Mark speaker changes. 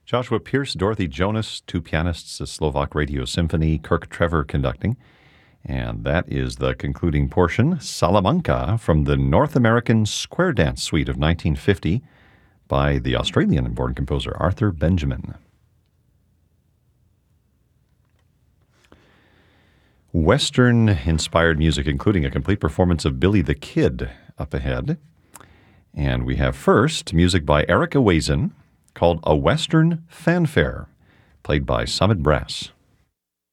Speaker 1: Joshua Pierce, Dorothy Jonas, two pianists, the Slovak Radio Symphony, Kirk Trevor conducting. And that is the concluding portion, Salamanca, from the North American Square Dance Suite of 1950 by the Australian-born composer Arthur Benjamin. Western-inspired music, including a complete performance of Billy the Kid, up ahead. And we have first music by Erica Wazen called A Western Fanfare, played by Summit Brass.